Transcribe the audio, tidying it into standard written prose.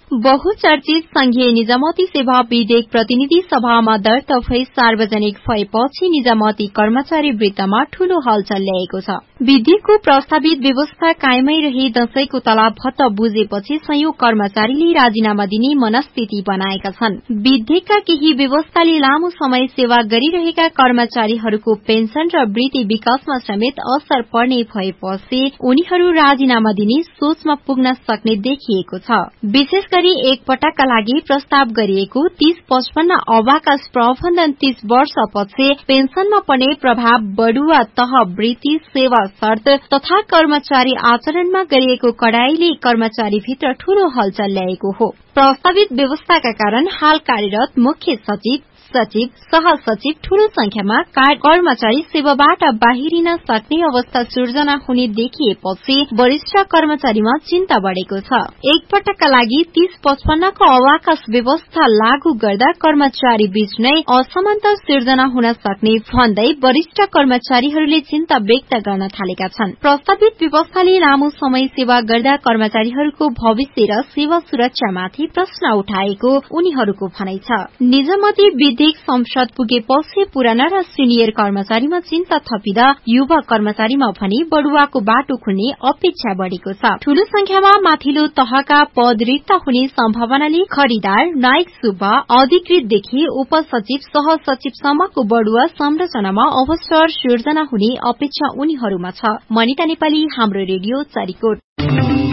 बहुचर्चित संघीय निजामती सेवा विधेयक प्रतिनिधि सभामा दर्ता भई सार्वजनिक भएपछि निजामती कर्मचारी वृत्तमा ठूलो हलचल ल्याएको छ। विधेयकको प्रस्तावित व्यवस्था कायमै रही दशैंको तलब भत्ता बुझेपछि संयोग कर्मचारीले राजीनामा दिने मनस्थिति बनाएका छन्। विधेयकका केही व्यवस्थाले लामो समय सेवा गरिरहेका कर्मचारीहरूको पेन्सन र वृत्ति विकासमा समेत असर पर्ने भएपछि उनीहरू राजीनामा दिने सोचमा पुग्न सक्ने देखिएको छ। विशेष गरी एक पटकका लागि प्रस्ताव गरिएको 30-55 अबाकस प्रबन्धन 30 वर्षपछि पेन्सनमा पर्ने प्रभाव, बढुवा तह वृत्ति, सेवा शर्त तथा कर्मचारी आचरणमा गरिएको कडाईले कर्मचारीभित्र ठूलो हलचल ल्याएको हो। प्रस्तावित व्यवस्थाका कारण हाल कार्यरत मुख्य सचिव, सचिव, सहसचिव ठूलो संख्यामा कर्मचारी सेवाबाट बाहिरिन सक्ने अवस्था सृजना हुने देखिएपछि वरिष्ठ कर्मचारीमा चिन्ता बढ़ेको छ। एक पटकका लागि 30-55 को अवाकाश व्यवस्था लागू गर्दा कर्मचारी बीच नै असमानता सृजना हुन सक्ने भन्दै वरिष्ठ कर्मचारीहरूले चिन्ता व्यक्त गर्न थालेका छन्। प्रस्तावित व्यवस्थाले लामो समय सेवा गर्दा कर्मचारीहरूको भविष्य र सेवा सुरक्षामाथि प्रश्न उठाएको उनीहरूको भनाइ छ। निजामती विधेयक संसद पुगेपछि पुराना र सिनियर कर्मचारीमा चिन्ता थपिँदा युवा कर्मचारीमा भने बढुवाको बाटो खुल्ने अपेक्षा बढ़ेको छ। ठूलो संख्यामा माथिल्लो तहका पद रिक्त हुने सम्भावनाले खरिदार, नायक सुब्बा, अधिकृतदेखि उपसचिव, सहसचिवसम्मको बढुवा संरचनामा अवसर सृजना हुने अपेक्षा उनीहरूमा छ। मनिता नेपाली, हाम्रो रेडियो, चारिकोट।